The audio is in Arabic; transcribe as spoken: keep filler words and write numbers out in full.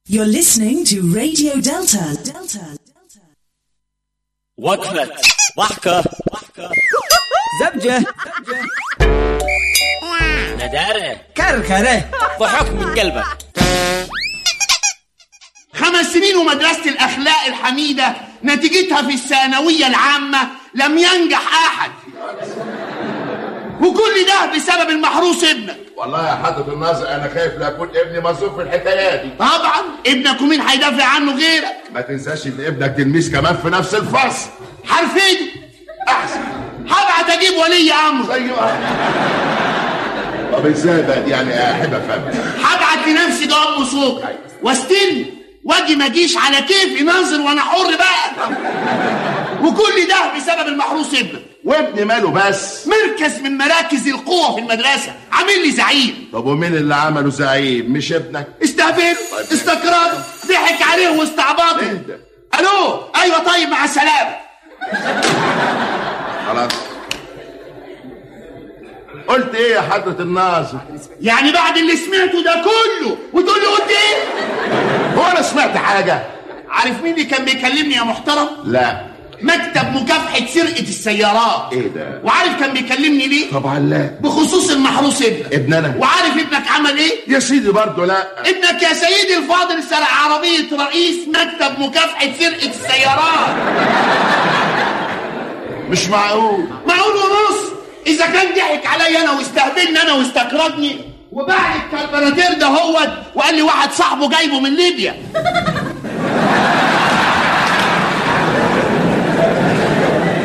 You're listening to Radio Delta. Delta. وقفة ضحكة زبجة ندارة كركرة ضحك من قلبك. خمس سنين ومدرسة الأخلاق الحميدة نتيجتها في الثانوية العامة لم ينجح أحد، وكل ده بسبب المحروس ابنك. والله يا حضرة الناظر أنا خايف لا أكون ابني مصروف في الحكايات دي. طبعا ابنك ومين هيدافع عنه غيرك؟ ما تنساش إن ابنك تلميذ كمان في نفس الفصل. حرفين أحسن هبعت أجيب ولي أمر. أيوه. طب إزاي بقى يعني أحب أفهم؟ هبعت لنفسي جواب وصوت واستلم واجي ما اجيش على كيفي ناظر وانا حر بقى، وكل ده بسبب المحروس ابنك. وابني ماله بس؟ مركز من مراكز القوة في المدرسة عامل لي زعيم. طب ومين اللي عمله زعيم؟ مش ابنك؟ استهبله استكراره ضحك عليه واستعباطه. اهدى. الو ايوه طيب مع السلامة. خلاص. قلت ايه يا حضرة الناظر؟ يعني بعد اللي سمعته ده كله وتقول لي قلت ايه؟ هو انا سمعت حاجة؟ عارف مين اللي كان بيكلمني يا محترم؟ لا. مكتب مكافحة سرقة السيارات. ايه ده؟ وعارف كان بيكلمني ليه؟ طبعا لا. بخصوص المحروس ابنك. ابننا؟ وعارف ابنك عمل ايه؟ يا سيدي برضه لا. ابنك يا سيدي الفاضل سرق عربية رئيس مكتب مكافحة سرقة السيارات. مش معقول. معقول ونص. إذا كان ضحك عليا أنا واستهبلني أنا واستكردني وبعد الكربراتير ده هوت وقال لي واحد صاحبه جايبه من ليبيا.